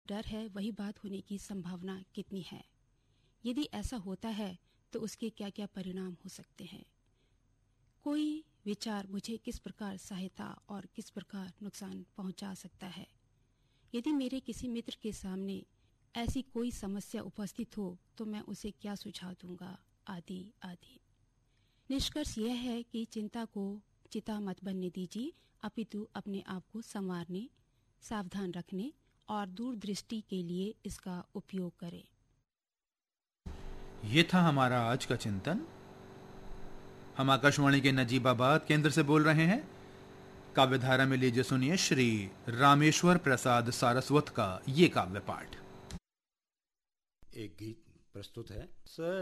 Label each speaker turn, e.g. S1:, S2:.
S1: डर है वही बात होने की संभावना कितनी है? यदि ऐसा होता है तो उसके क्या क्या परिणाम हो सकते हैं? कोई विचार मुझे किस प्रकार सहायता और किस प्रकार नुकसान पहुंचा सकता है? यदि मेरे किसी मित्र के सामने ऐसी कोई समस्या उपस्थित हो तो मैं उसे क्या सुझाव दूंगा, आदि आदि। निष्कर्ष यह है कि चिंता को चिता मत बनने दीजिए, अपितु अपने आप को संवारने, सावधान रखने और दूरदृष्टि के लिए इसका उपयोग करें।
S2: ये था हमारा आज का चिंतन। हम आकाशवाणी के नजीबाबाद केंद्र से बोल रहे हैं। काव्यधारा में लीजिए सुनिए श्री रामेश्वर प्रसाद सारस्वत का ये काव्य पाठ।
S3: एक गीत प्रस्तुत है।